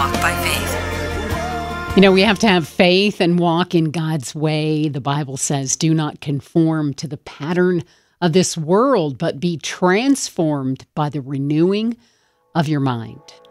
walk by faith. You know, we have to have faith and walk in God's way. The Bible says, do not conform to the pattern of this world, but be transformed by the renewing of your mind.